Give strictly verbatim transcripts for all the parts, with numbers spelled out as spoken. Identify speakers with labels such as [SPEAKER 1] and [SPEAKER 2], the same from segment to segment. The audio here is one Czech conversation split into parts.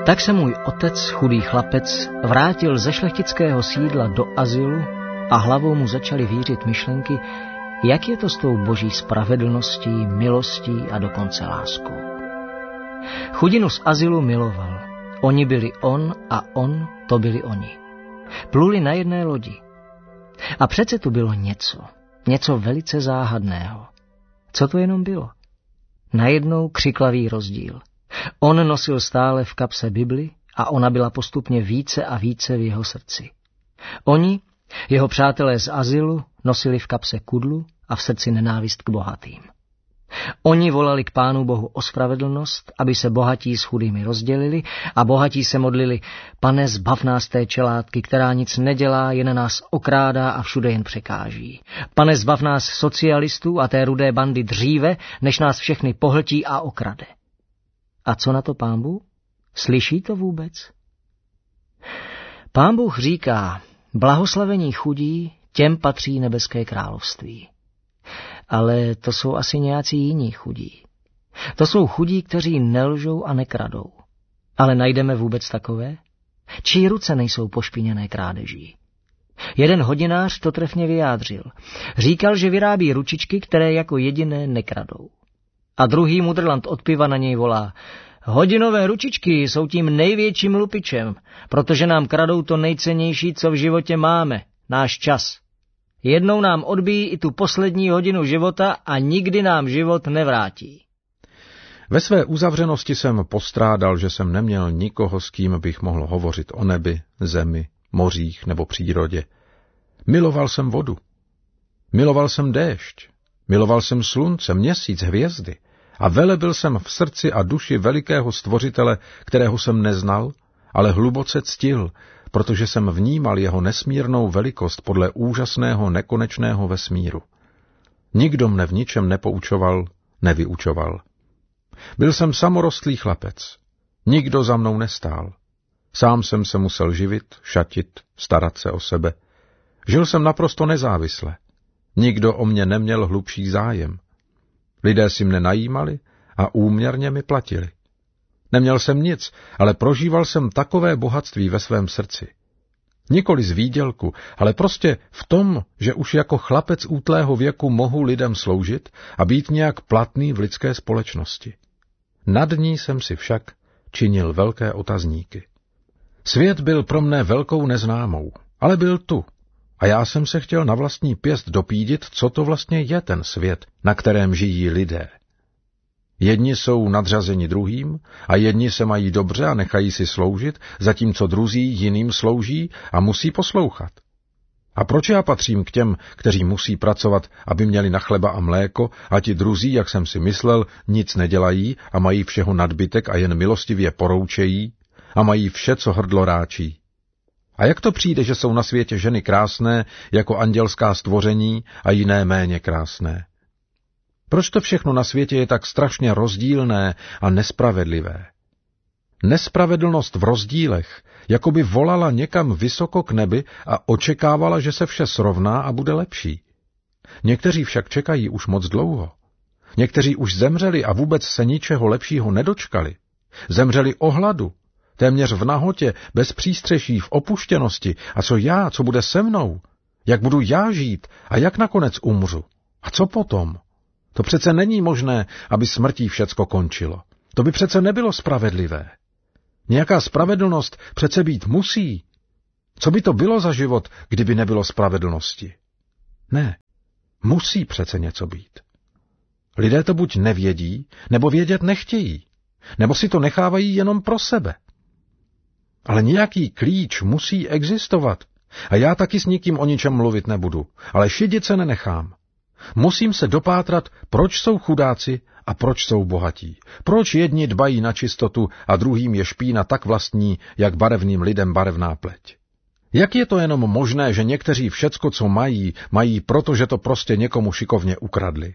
[SPEAKER 1] Tak se můj otec, chudý chlapec, vrátil ze šlechtického sídla do azylu a hlavou mu začaly vířit myšlenky, jak je to s tou boží spravedlností, milostí a dokonce láskou. Chudinu z azylu miloval. Oni byli on a on to byli oni. Pluli na jedné lodi. A přece tu bylo něco, něco velice záhadného. Co to jenom bylo? Najednou křiklavý rozdíl. On nosil stále v kapse Bibli a ona byla postupně více a více v jeho srdci. Oni, jeho přátelé z azylu, nosili v kapse kudlu a v srdci nenávist k bohatým. Oni volali k Pánu Bohu o spravedlnost, aby se bohatí s chudými rozdělili, a bohatí se modlili: Pane, zbav nás té čelátky, která nic nedělá, jen nás okrádá a všude jen překáží. Pane, zbav nás socialistů a té rudé bandy dříve, než nás všechny pohltí a okrade. A co na to Pán Bůh? Slyší to vůbec? Pán Bůh říká: blahoslavení chudí, těm patří nebeské království. Ale to jsou asi nějací jiní chudí. To jsou chudí, kteří nelžou a nekradou. Ale najdeme vůbec takové? Čí ruce nejsou pošpiněné krádeží? Jeden hodinář to trefně vyjádřil. Říkal, že vyrábí ručičky, které jako jediné nekradou. A druhý mudrlant od piva na něj volá: hodinové ručičky jsou tím největším lupičem, protože nám kradou to nejcennější, co v životě máme, náš čas. Jednou nám odbíjí i tu poslední hodinu života a nikdy nám život nevrátí.
[SPEAKER 2] Ve své uzavřenosti jsem postrádal, že jsem neměl nikoho, s kým bych mohl hovořit o nebi, zemi, mořích nebo přírodě. Miloval jsem vodu. Miloval jsem déšť. Miloval jsem slunce, měsíc, hvězdy. A velebil jsem v srdci a duši velikého stvořitele, kterého jsem neznal, ale hluboce ctil, protože jsem vnímal jeho nesmírnou velikost podle úžasného nekonečného vesmíru. Nikdo mne v ničem nepoučoval, nevyučoval. Byl jsem samorostlý chlapec. Nikdo za mnou nestál. Sám jsem se musel živit, šatit, starat se o sebe. Žil jsem naprosto nezávisle. Nikdo o mě neměl hlubší zájem. Lidé si mne najímali a úměrně mi platili. Neměl jsem nic, ale prožíval jsem takové bohatství ve svém srdci. Nikoli z výdělku, ale prostě v tom, že už jako chlapec útlého věku mohu lidem sloužit a být nějak platný v lidské společnosti. Nad ní jsem si však činil velké otazníky. Svět byl pro mne velkou neznámou, ale byl tu. A já jsem se chtěl na vlastní pěst dopídit, co to vlastně je ten svět, na kterém žijí lidé. Jedni jsou nadřazeni druhým a jedni se mají dobře a nechají si sloužit, zatímco druzí jiným slouží a musí poslouchat. A proč já patřím k těm, kteří musí pracovat, aby měli na chleba a mléko, a ti druzí, jak jsem si myslel, nic nedělají a mají všeho nadbytek a jen milostivě poroučejí a mají vše, co hrdlo ráčí? A jak to přijde, že jsou na světě ženy krásné jako andělská stvoření a jiné méně krásné? Proč to všechno na světě je tak strašně rozdílné a nespravedlivé? Nespravedlnost v rozdílech jako by volala někam vysoko k nebi a očekávala, že se vše srovná a bude lepší. Někteří však čekají už moc dlouho. Někteří už zemřeli a vůbec se ničeho lepšího nedočkali. Zemřeli o hladu, téměř v nahotě, bez přístřeší, v opuštěnosti. A co já, co bude se mnou? Jak budu já žít a jak nakonec umřu? A co potom? To přece není možné, aby smrtí všecko končilo. To by přece nebylo spravedlivé. Nějaká spravedlnost přece být musí. Co by to bylo za život, kdyby nebylo spravedlnosti? Ne, musí přece něco být. Lidé to buď nevědí, nebo vědět nechtějí, nebo si to nechávají jenom pro sebe. Ale nějaký klíč musí existovat. A já taky s nikým o ničem mluvit nebudu, ale šidit se nenechám. Musím se dopátrat, proč jsou chudáci a proč jsou bohatí. Proč jedni dbají na čistotu a druhým je špína tak vlastní, jak barevným lidem barevná pleť. Jak je to jenom možné, že někteří všecko, co mají, mají proto, že to prostě někomu šikovně ukradli?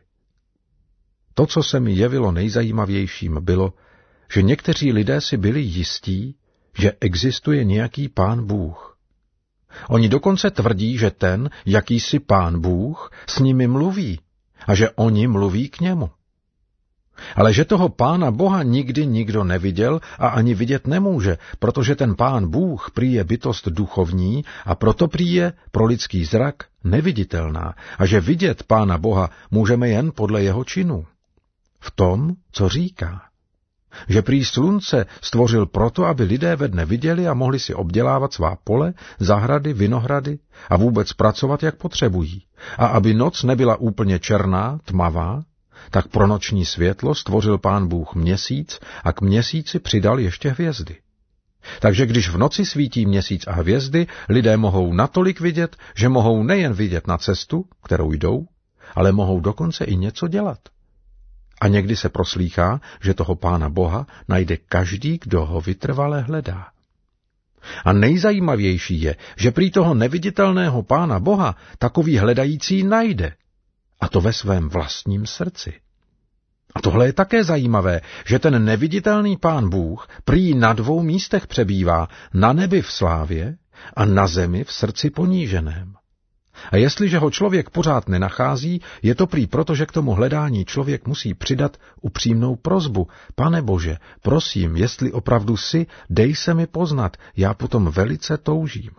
[SPEAKER 2] To, co se mi jevilo nejzajímavějším, bylo, že někteří lidé si byli jistí, že existuje nějaký Pán Bůh. Oni dokonce tvrdí, že ten, jakýsi Pán Bůh, s nimi mluví a že oni mluví k němu. Ale že toho Pána Boha nikdy nikdo neviděl a ani vidět nemůže, protože ten Pán Bůh prý je bytost duchovní a proto prý je pro lidský zrak neviditelná a že vidět Pána Boha můžeme jen podle jeho činů. V tom, co říká. Že prý slunce stvořil proto, aby lidé ve dne viděli a mohli si obdělávat svá pole, zahrady, vinohrady a vůbec pracovat, jak potřebují. A aby noc nebyla úplně černá, tmavá, tak pro noční světlo stvořil Pán Bůh měsíc a k měsíci přidal ještě hvězdy. Takže když v noci svítí měsíc a hvězdy, lidé mohou natolik vidět, že mohou nejen vidět na cestu, kterou jdou, ale mohou dokonce i něco dělat. A někdy se proslýchá, že toho Pána Boha najde každý, kdo ho vytrvale hledá. A nejzajímavější je, že prý toho neviditelného Pána Boha takový hledající najde, a to ve svém vlastním srdci. A tohle je také zajímavé, že ten neviditelný Pán Bůh prý na dvou místech přebývá, na nebi v slávě a na zemi v srdci poníženém. A jestliže ho člověk pořád nenachází, je to prý proto, že k tomu hledání člověk musí přidat upřímnou prosbu. Pane Bože, prosím, jestli opravdu jsi, dej se mi poznat, já potom velice toužím.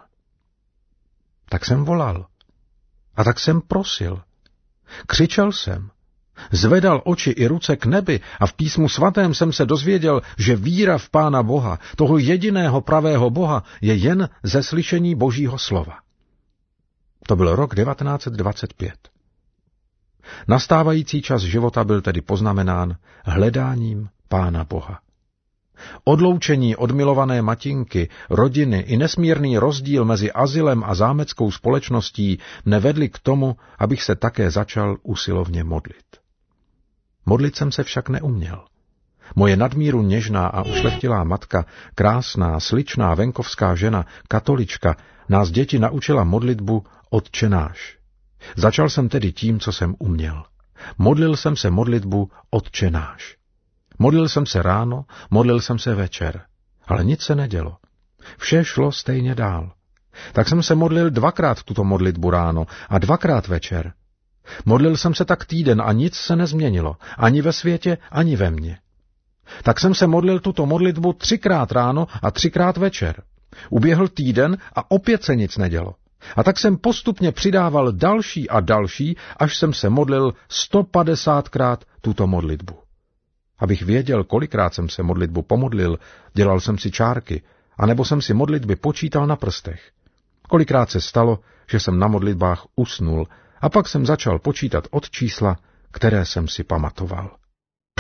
[SPEAKER 2] Tak jsem volal. A tak jsem prosil. Křičel jsem. Zvedal oči i ruce k nebi a v písmu svatém jsem se dozvěděl, že víra v Pána Boha, toho jediného pravého Boha, je jen ze slyšení Božího slova. To byl rok devatenáct set dvacet pět. Nastávající čas života byl tedy poznamenán hledáním Pána Boha. Odloučení od milované matinky, rodiny i nesmírný rozdíl mezi azylem a zámeckou společností mne vedli k tomu, abych se také začal usilovně modlit. Modlit jsem se však neuměl. Moje nadmíru něžná a ušlechtilá matka, krásná, sličná venkovská žena, katolička, nás děti naučila modlitbu Otče náš. Začal jsem tedy tím, co jsem uměl. Modlil jsem se modlitbu Otče náš. Modlil jsem se ráno, modlil jsem se večer, ale nic se nedělo. Vše šlo stejně dál. Tak jsem se modlil dvakrát tuto modlitbu ráno a dvakrát večer. Modlil jsem se tak týden a nic se nezměnilo, ani ve světě, ani ve mně. Tak jsem se modlil tuto modlitbu třikrát ráno a třikrát večer. Uběhl týden a opět se nic nedělo. A tak jsem postupně přidával další a další, až jsem se modlil sto padesátkrát tuto modlitbu. Abych věděl, kolikrát jsem se modlitbu pomodlil, dělal jsem si čárky, anebo jsem si modlitby počítal na prstech. Kolikrát se stalo, že jsem na modlitbách usnul, a pak jsem začal počítat od čísla, které jsem si pamatoval.